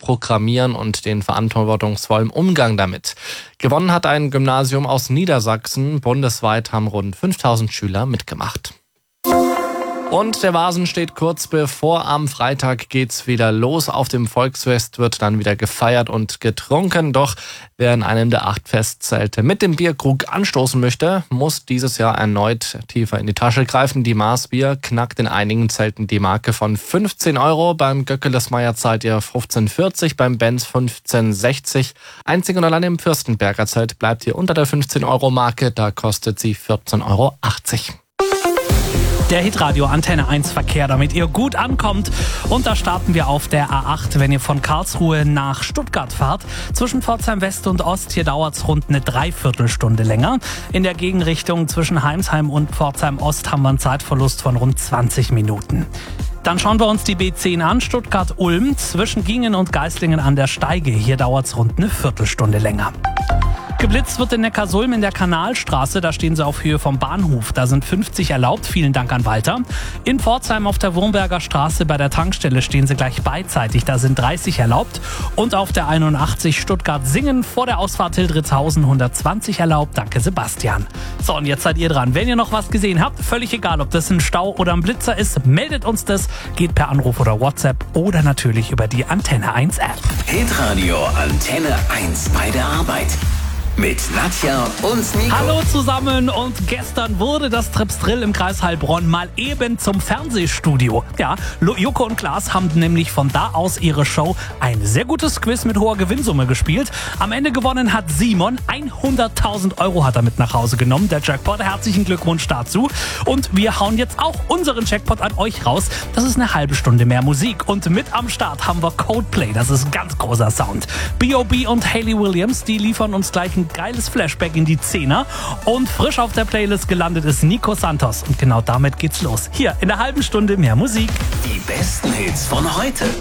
Programmieren und den verantwortungsvollen Umgang damit. Gewonnen hat ein Gymnasium aus Niedersachsen. Bundesweit haben rund 5000 Schüler mitgemacht. Und der Vasen steht kurz bevor. Am Freitag geht's wieder los. Auf dem Volksfest wird dann wieder gefeiert und getrunken. Doch wer in einem der 8 Festzelte mit dem Bierkrug anstoßen möchte, muss dieses Jahr erneut tiefer in die Tasche greifen. Die Maßbier knackt in einigen Zelten die Marke von 15 €. Beim Göckelesmeier zahlt ihr 15,40, beim Benz 15,60. Einzig und allein im Fürstenberger Zelt bleibt ihr unter der 15-Euro-Marke. Da kostet sie 14,80 €. Der Hitradio Antenne 1 Verkehr, damit ihr gut ankommt. Und da starten wir auf der A8, wenn ihr von Karlsruhe nach Stuttgart fahrt. Zwischen Pforzheim West und Ost, hier dauert es rund eine Dreiviertelstunde länger. In der Gegenrichtung zwischen Heimsheim und Pforzheim Ost haben wir einen Zeitverlust von rund 20 Minuten. Dann schauen wir uns die B10 an, Stuttgart-Ulm, zwischen Gingen und Geislingen an der Steige. Hier dauert es rund eine Viertelstunde länger. Geblitzt wird in Neckarsulm in der Kanalstraße, da stehen sie auf Höhe vom Bahnhof. Da sind 50 erlaubt, vielen Dank an Walter. In Pforzheim auf der Wurmberger Straße bei der Tankstelle stehen sie gleich beidseitig, da sind 30 erlaubt. Und auf der 81 Stuttgart-Singen vor der Ausfahrt Hildritzhausen 120 erlaubt, danke Sebastian. So, und jetzt seid ihr dran. Wenn ihr noch was gesehen habt, völlig egal, ob das ein Stau oder ein Blitzer ist, meldet uns das, geht per Anruf oder WhatsApp oder natürlich über die Antenne 1 App. Hitradio Antenne 1 bei der Arbeit. Mit Nadja und Nico. Hallo zusammen, und gestern wurde das Trepsdrill im Kreis Heilbronn mal eben zum Fernsehstudio. Ja, Joko und Klaas haben nämlich von da aus ihre Show ein sehr gutes Quiz mit hoher Gewinnsumme gespielt. Am Ende gewonnen hat Simon, 100.000 € hat er mit nach Hause genommen, der Jackpot. Herzlichen Glückwunsch dazu. Und wir hauen jetzt auch unseren Jackpot an euch raus. Das ist eine halbe Stunde mehr Musik. Und mit am Start haben wir Coldplay, das ist ein ganz großer Sound. B.O.B. und Hayley Williams, die liefern uns gleich ein geiles Flashback in die 10er. Und frisch auf der Playlist gelandet ist Nico Santos. Und genau damit geht's los. Hier in der halben Stunde mehr Musik. Die besten Hits von heute.